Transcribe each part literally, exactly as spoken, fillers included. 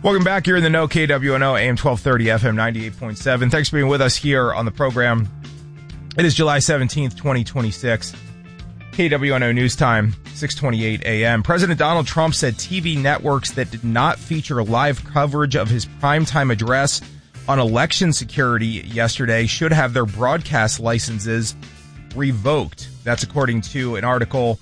Welcome back. You're in the know, K W N O, A M twelve thirty, F M ninety-eight point seven. Thanks for being with us here on the program. It is July seventeenth, twenty twenty-six. K W N O News Time, six twenty-eight a.m. President Donald Trump said T V networks that did not feature live coverage of his primetime address on election security yesterday should have their broadcast licenses revoked. That's according to an article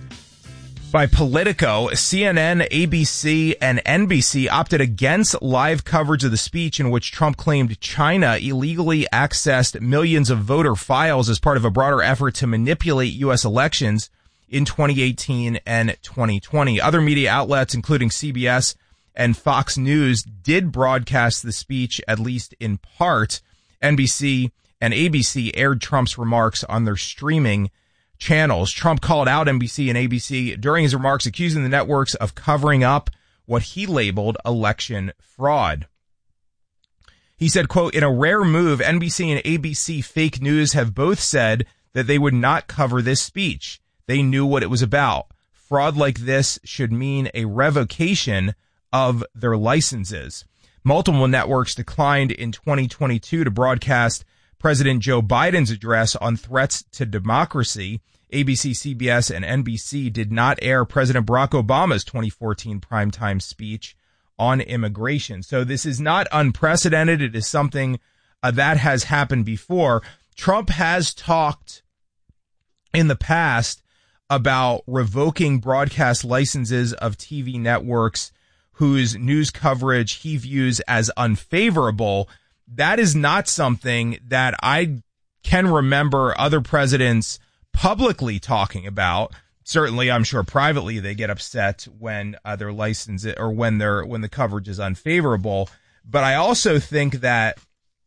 by Politico. C N N, A B C, and N B C opted against live coverage of the speech in which Trump claimed China illegally accessed millions of voter files as part of a broader effort to manipulate U S elections in twenty eighteen and twenty twenty. Other media outlets, including C B S and Fox News, did broadcast the speech, at least in part. N B C and A B C aired Trump's remarks on their streaming channels. Trump called out N B C and A B C during his remarks, accusing the networks of covering up what he labeled election fraud. He said, quote, "In a rare move, N B C and A B C fake news have both said that they would not cover this speech. They knew what it was about. Fraud like this should mean a revocation of their licenses." Multiple networks declined in twenty twenty-two to broadcast President Joe Biden's address on threats to democracy. A B C, C B S, and N B C did not air President Barack Obama's twenty fourteen primetime speech on immigration. So this is not unprecedented. It is something uh, that has happened before. Trump has talked in the past about revoking broadcast licenses of T V networks whose news coverage he views as unfavorable. That is not something that I can remember other presidents publicly talking about. Certainly, I'm sure privately they get upset when uh, their license or when their when the coverage is unfavorable. But I also think that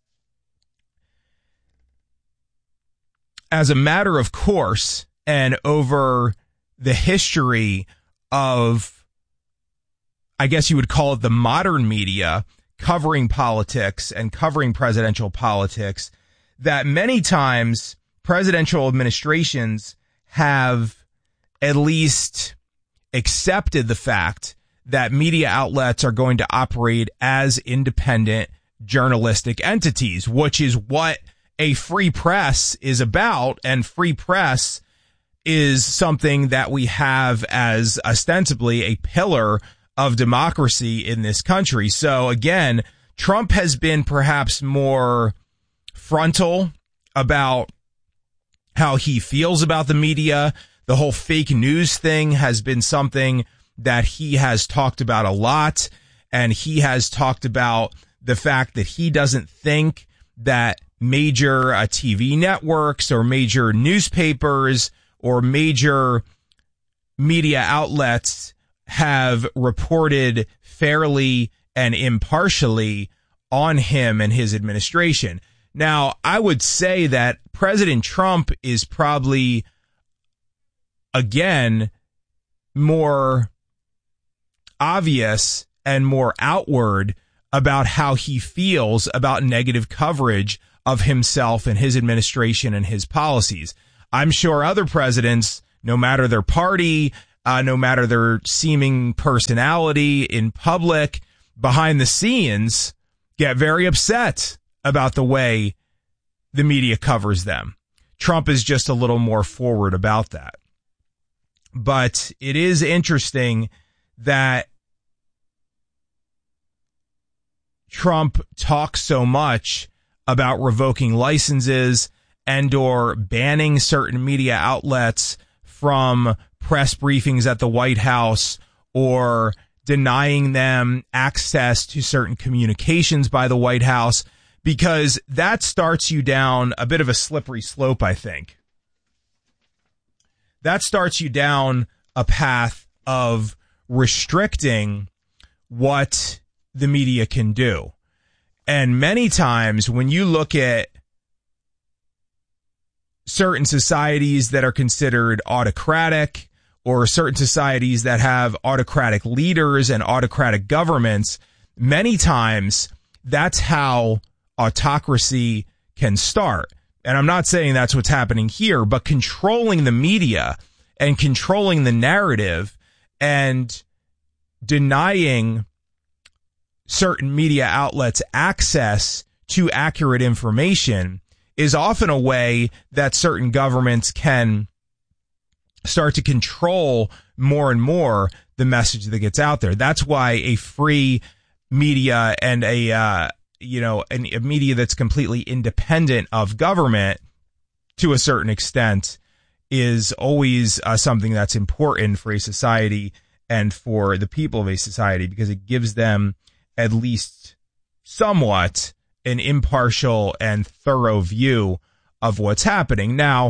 as a matter of course, and over the history of, I guess you would call it the modern media, covering politics and covering presidential politics, that many times presidential administrations have at least accepted the fact that media outlets are going to operate as independent journalistic entities, which is what a free press is about. And free press is something that we have as ostensibly a pillar of democracy in this country. So again, Trump has been perhaps more frontal about how he feels about the media. The whole fake news thing has been something that he has talked about a lot. And he has talked about the fact that he doesn't think that major uh, T V networks or major newspapers or major media outlets have reported fairly and impartially on him and his administration. Now, I would say that President Trump is probably, again, more obvious and more outward about how he feels about negative coverage of himself and his administration and his policies. I'm sure other presidents, no matter their party, uh, no matter their seeming personality in public, behind the scenes, get very upset about the way the media covers them. Trump is just a little more forward about that. But it is interesting that Trump talks so much about revoking licenses and or banning certain media outlets from press briefings at the White House or denying them access to certain communications by the White House, because that starts you down a bit of a slippery slope, I think. That starts you down a path of restricting what the media can do. And many times when you look at certain societies that are considered autocratic or certain societies that have autocratic leaders and autocratic governments, many times that's how autocracy can start. And I'm not saying that's what's happening here, but controlling the media and controlling the narrative and denying certain media outlets access to accurate information is often a way that certain governments can start to control more and more the message that gets out there. That's why a free media and a, uh, you know, an, a media that's completely independent of government to a certain extent is always uh, something that's important for a society and for the people of a society, because it gives them at least somewhat an impartial and thorough view of what's happening. Now,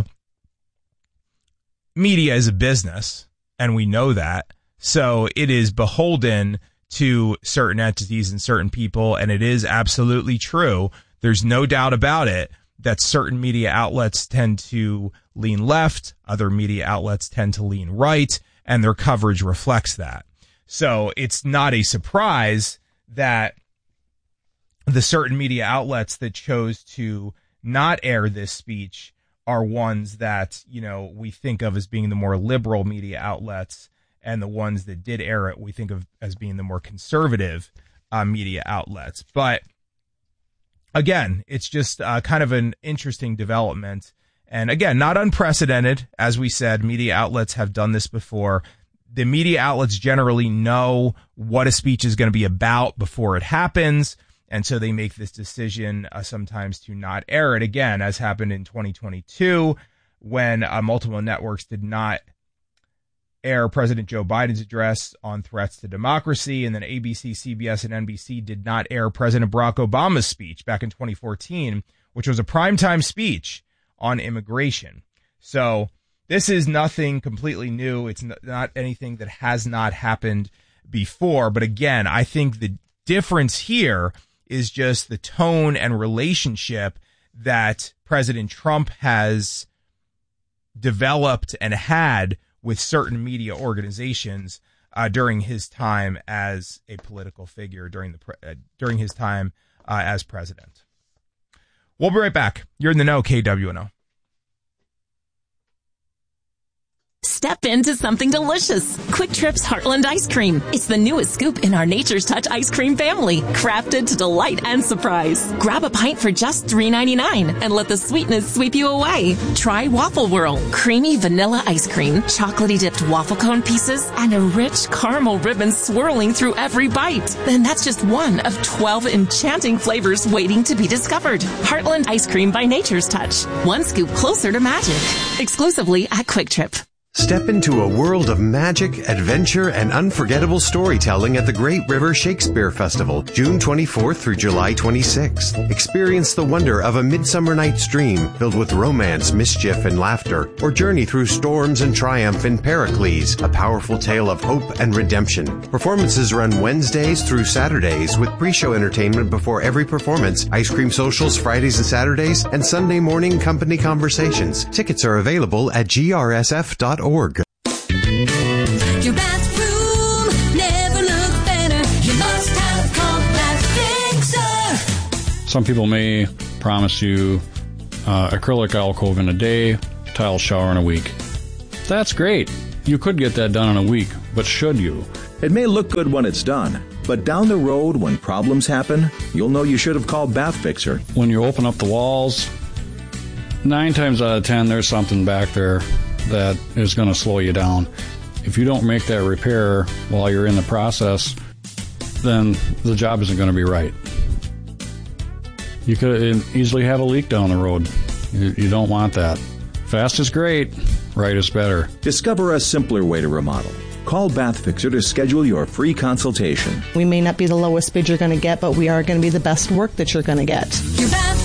media is a business, and we know that. So it is beholden to certain entities and certain people, and it is absolutely true. There's no doubt about it that certain media outlets tend to lean left, other media outlets tend to lean right, and their coverage reflects that. So it's not a surprise that the certain media outlets that chose to not air this speech are ones that, you know, we think of as being the more liberal media outlets, and the ones that did air it we think of as being the more conservative uh, media outlets. But again, it's just uh, kind of an interesting development. And again, not unprecedented. As we said, media outlets have done this before. The media outlets generally know what a speech is going to be about before it happens. And so they make this decision uh, sometimes to not air it, again, as happened in twenty twenty-two when uh, multiple networks did not air President Joe Biden's address on threats to democracy. And then A B C, C B S, and N B C did not air President Barack Obama's speech back in twenty fourteen, which was a primetime speech on immigration. So this is nothing completely new. It's not anything that has not happened before. But again, I think the difference here is just the tone and relationship that President Trump has developed and had with certain media organizations uh, during his time as a political figure, during the pre- uh, during his time uh, as president. We'll be right back. You're in the know, K W N O. Step into something delicious. Quick Trip's Heartland Ice Cream. It's the newest scoop in our Nature's Touch ice cream family, crafted to delight and surprise. Grab a pint for just three ninety-nine and let the sweetness sweep you away. Try Waffle Whirl, creamy vanilla ice cream, chocolatey dipped waffle cone pieces, and a rich caramel ribbon swirling through every bite. And that's just one of twelve enchanting flavors waiting to be discovered. Heartland Ice Cream by Nature's Touch. One scoop closer to magic. Exclusively at Quick Trip. Step into a world of magic, adventure, and unforgettable storytelling at the Great River Shakespeare Festival, June twenty-fourth through July twenty-sixth. Experience the wonder of A Midsummer Night's Dream, filled with romance, mischief, and laughter, or journey through storms and triumph in Pericles, a powerful tale of hope and redemption. Performances run Wednesdays through Saturdays with pre-show entertainment before every performance, ice cream socials Fridays and Saturdays, and Sunday morning company conversations. Tickets are available at G R S F dot org. Org. Your bathroom never looked better. You must have called Bath Fixer. Some people may promise you uh, acrylic alcove in a day, tile shower in a week. That's great. You could get that done in a week, but should you? It may look good when it's done, but down the road when problems happen, you'll know you should have called Bath Fixer. When you open up the walls, nine times out of ten, there's something back there that is going to slow you down. If you don't make that repair while you're in the process, then the job isn't going to be right. You could easily have a leak down the road. You, you don't want that. Fast is great, right is better. Discover a simpler way to remodel. Call Bath Fixer to schedule your free consultation. We may not be the lowest bid you're going to get, but we are going to be the best work that you're going to get. Your bath